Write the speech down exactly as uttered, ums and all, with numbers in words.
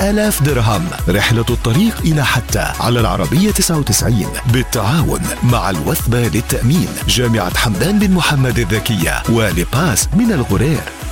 آلاف درهم. رحلة الطريق إلى حتى على العربية تسعة وتسعين بالتعاون مع الوثبة للتأمين، جامعة حمدان بن محمد الذكية، ولباس من الغرير.